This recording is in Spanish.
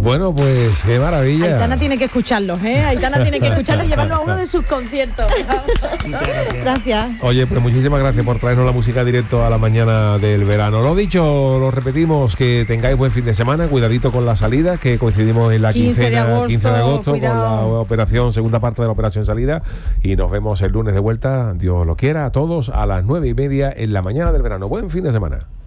Bueno, pues qué maravilla. Aitana tiene que escucharlos, ¿eh? Aitana tiene que escucharlos y llevarlo a uno de sus conciertos. Gracias. Oye, pues muchísimas gracias por traernos la música directo a la mañana del verano. Lo dicho, lo repetimos, que tengáis buen fin de semana, cuidadito con la salida, que coincidimos en la 15 de agosto con cuidado. la operación, segunda parte de la operación salida, y nos vemos el lunes de vuelta, Dios lo quiera, a todos a las 9:30 en la mañana del verano. Buen fin de semana.